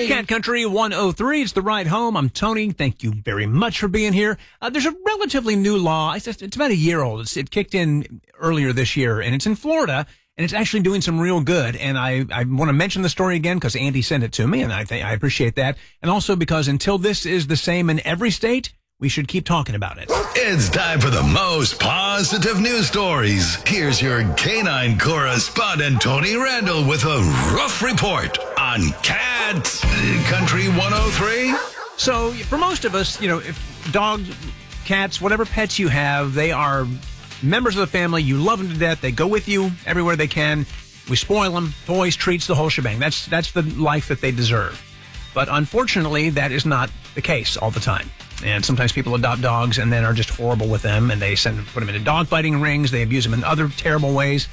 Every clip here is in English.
Cat Country 103. It's the ride home. I'm Tony. Thank you very much for being here. There's a relatively new law. It's about a year old. It kicked in earlier this year, and it's in Florida, and it's actually doing some real good. And I want to mention the story again because Andy sent it to me, and I appreciate that. And also because until this is the same in every state, we should keep talking about it. It's time for the most positive news stories. Here's your canine correspondent, Tony Randall, with a rough report on Cat Country 103. So for most of us, if dogs, cats, whatever pets you have, they are members of the family. You love them to death. They go with you everywhere they can. We spoil them, toys, treats, the whole shebang. That's the life that they deserve. But unfortunately, that is not the case all the time. And sometimes people adopt dogs and then are just horrible with them, and they put them into dog fighting rings. They abuse them in other terrible ways.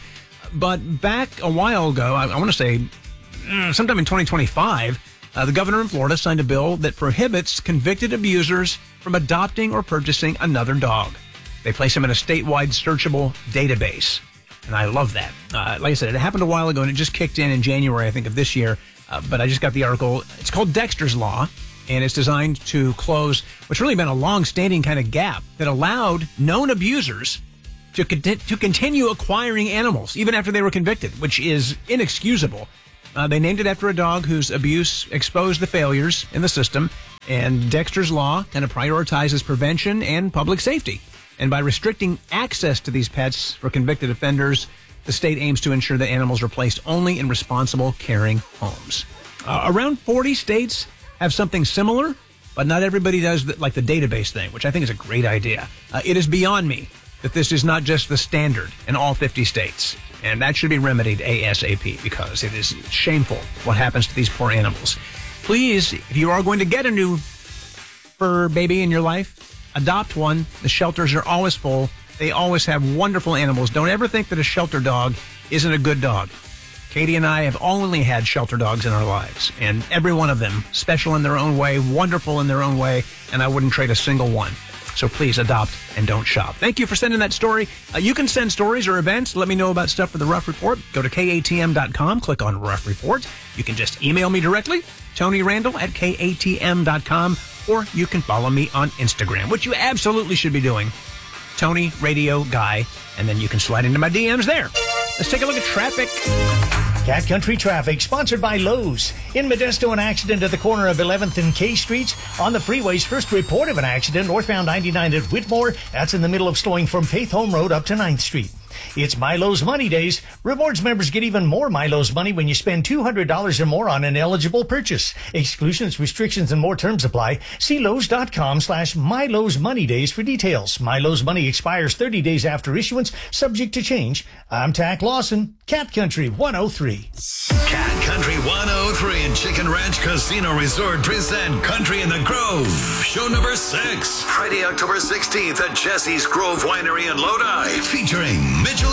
But back a while ago, I want to say sometime in 2025, the governor in Florida signed a bill that prohibits convicted abusers from adopting or purchasing another dog. They place them in a statewide searchable database. And I love that. Like I said, it happened a while ago, and it just kicked in January, I think, of this year. But I just got the article. It's called Dexter's Law. And it's designed to close what's really been a long-standing kind of gap that allowed known abusers to continue acquiring animals, even after they were convicted, which is inexcusable. They named it after a dog whose abuse exposed the failures in the system, and Dexter's Law kind of prioritizes prevention and public safety. And by restricting access to these pets for convicted offenders, the state aims to ensure that animals are placed only in responsible, caring homes. Around 40 states have something similar, but not everybody does the database thing, which I think is a great idea. It is beyond me that this is not just the standard in all 50 states, and that should be remedied ASAP because it is shameful what happens to these poor animals. Please, if you are going to get a new fur baby in your life, adopt one. The shelters are always full. They always have wonderful animals. Don't ever think that a shelter dog isn't a good dog. Katie and I have only had shelter dogs in our lives, and every one of them special in their own way, wonderful in their own way, and I wouldn't trade a single one. So please adopt and don't shop. Thank you for sending that story. You can send stories or events. Let me know about stuff for the Rough Report. Go to KATM.com, click on Rough Report. You can just email me directly, Tony Randall at KATM.com, or you can follow me on Instagram, which you absolutely should be doing, Tony Radio Guy, and then you can slide into my DMs there. Let's take a look at traffic. Cat Country Traffic, sponsored by Lowe's. In Modesto, an accident at the corner of 11th and K Streets. On the freeways, first report of an accident, northbound 99 at Whitmore. That's in the middle of slowing from Faith Home Road up to 9th Street. It's MyLowe's Money Days. Rewards members get even more MyLowe's money when you spend $200 or more on an eligible purchase. Exclusions, restrictions, and more terms apply. See Lowe's.com/MyLowe's Money Days for details. MyLowe's Money expires 30 days after issuance, subject to change. I'm Tack Lawson, Cat Country 103. Cat Country 103 and Chicken Ranch Casino Resort present Country in the Grove. Show number 6. Friday, October 16th at Jesse's Grove Winery in Lodi. Featuring Mitchell